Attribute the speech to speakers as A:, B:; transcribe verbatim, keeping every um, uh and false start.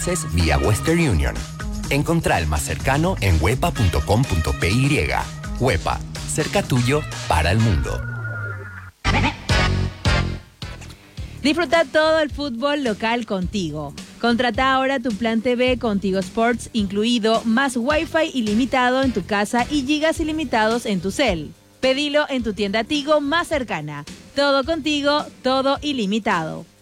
A: países vía Western Union. Encontrá el más cercano en wepa punto com punto p y. Wepa, cerca tuyo para el mundo.
B: Disfruta todo el fútbol local contigo. Contrata ahora tu plan T V con Tigo Sports incluido, más Wi-Fi ilimitado en tu casa y gigas ilimitados en tu cel. Pedilo en tu tienda Tigo más cercana. Todo contigo, todo ilimitado.